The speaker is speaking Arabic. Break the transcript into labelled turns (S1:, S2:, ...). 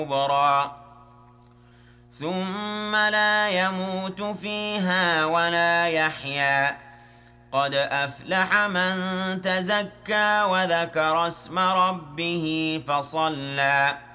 S1: كبرى ثم لا يموت فيها ولا يحيا قد أفلح من تزكى وذكر اسم ربه فصلى